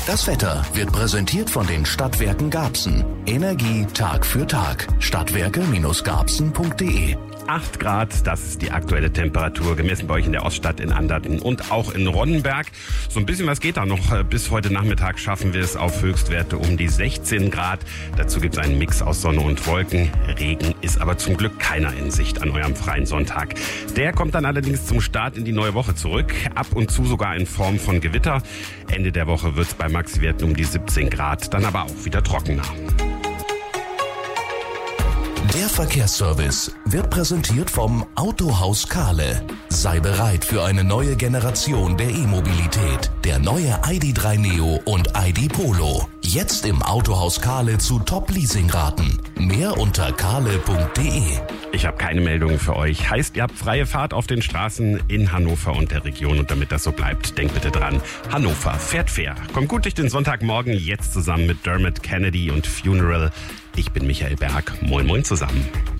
Das Wetter wird präsentiert von den Stadtwerken Garbsen. Energie Tag für Tag. Stadtwerke-garbsen.de 8 Grad, das ist die aktuelle Temperatur, gemessen bei euch in der Oststadt, in Anderten und auch in Ronnenberg. So ein bisschen was geht da noch. Bis heute Nachmittag schaffen wir es auf Höchstwerte um die 16 Grad. Dazu gibt es einen Mix aus Sonne und Wolken. Regen ist aber zum Glück keiner in Sicht an eurem freien Sonntag. Der kommt dann allerdings zum Start in die neue Woche zurück. Ab und zu sogar in Form von Gewitter. Ende der Woche wird es bei Maxwerten um die 17 Grad, dann aber auch wieder trockener. Der Verkehrsservice wird präsentiert vom Autohaus Kahle. Sei bereit für eine neue Generation der E-Mobilität. Der neue ID.3 Neo und ID Polo. Jetzt im Autohaus Kahle zu Top-Leasingraten. Mehr unter kahle.de. Ich habe keine Meldung für euch. Heißt, ihr habt freie Fahrt auf den Straßen in Hannover und der Region. Und damit das so bleibt, denkt bitte dran. Hannover fährt fair. Kommt gut durch den Sonntagmorgen, jetzt zusammen mit Dermot Kennedy und Funeral. Ich bin Michael Berg. Moin moin zusammen.